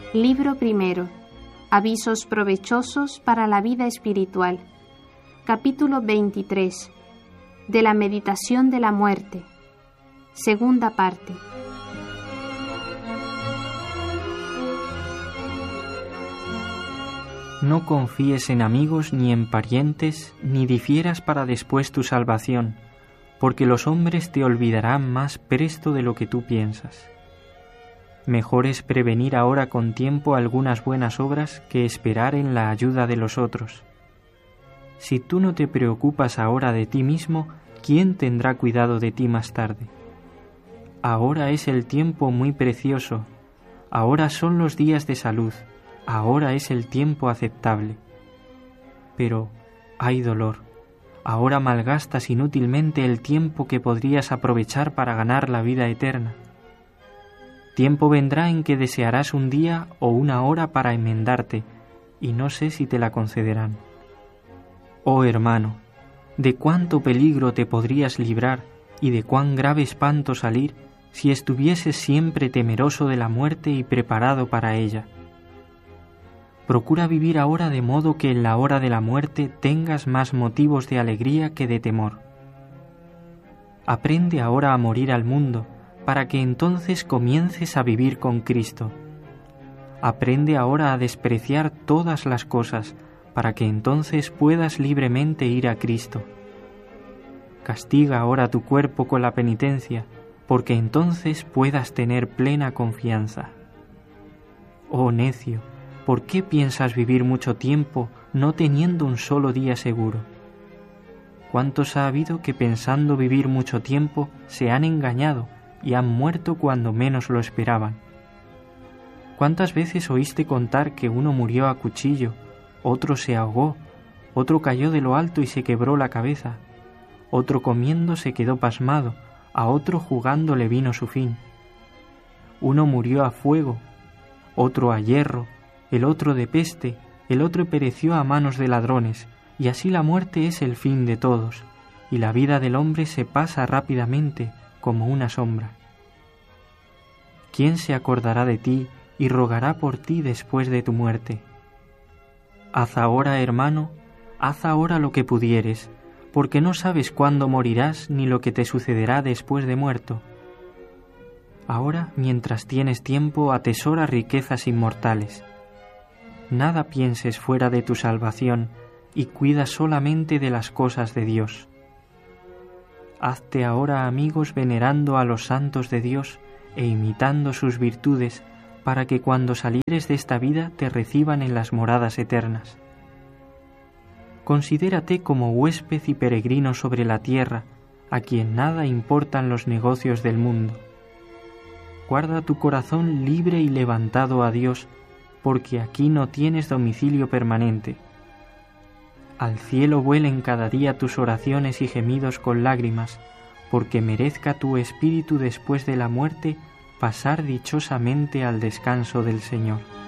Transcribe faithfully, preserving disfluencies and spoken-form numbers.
Libro primero. Avisos provechosos para la vida espiritual. Capítulo veintitrés. De la meditación de la muerte. Segunda parte. No confíes en amigos ni en parientes, ni difieras para después tu salvación, porque los hombres te olvidarán más presto de lo que tú piensas. Mejor es prevenir ahora con tiempo algunas buenas obras que esperar en la ayuda de los otros. Si tú no te preocupas ahora de ti mismo, ¿quién tendrá cuidado de ti más tarde? Ahora es el tiempo muy precioso, ahora son los días de salud, ahora es el tiempo aceptable. Pero hay dolor, ahora malgastas inútilmente el tiempo que podrías aprovechar para ganar la vida eterna. Tiempo vendrá en que desearás un día o una hora para enmendarte, y no sé si te la concederán. Oh hermano, ¿de cuánto peligro te podrías librar y de cuán grave espanto salir si estuvieses siempre temeroso de la muerte y preparado para ella? Procura vivir ahora de modo que en la hora de la muerte tengas más motivos de alegría que de temor. Aprende ahora a morir al mundo, para que entonces comiences a vivir con Cristo. Aprende ahora a despreciar todas las cosas, para que entonces puedas libremente ir a Cristo. Castiga ahora tu cuerpo con la penitencia, porque entonces puedas tener plena confianza. Oh necio, ¿por qué piensas vivir mucho tiempo no teniendo un solo día seguro? ¿Cuántos ha habido que pensando vivir mucho tiempo se han engañado y han muerto cuando menos lo esperaban? ¿Cuántas veces oíste contar que uno murió a cuchillo, otro se ahogó, otro cayó de lo alto y se quebró la cabeza, otro comiendo se quedó pasmado, a otro jugando le vino su fin? Uno murió a fuego, otro a hierro, el otro de peste, el otro pereció a manos de ladrones, y así la muerte es el fin de todos, y la vida del hombre se pasa rápidamente, como una sombra. ¿Quién se acordará de ti y rogará por ti después de tu muerte? Haz ahora, hermano, haz ahora lo que pudieres, porque no sabes cuándo morirás ni lo que te sucederá después de muerto. Ahora, mientras tienes tiempo, atesora riquezas inmortales. Nada pienses fuera de tu salvación y cuida solamente de las cosas de Dios. Hazte ahora amigos venerando a los santos de Dios e imitando sus virtudes, para que cuando salieres de esta vida te reciban en las moradas eternas. Considérate como huésped y peregrino sobre la tierra, a quien nada importan los negocios del mundo. Guarda tu corazón libre y levantado a Dios, porque aquí no tienes domicilio permanente. Al cielo vuelen cada día tus oraciones y gemidos con lágrimas, porque merezca tu espíritu después de la muerte pasar dichosamente al descanso del Señor.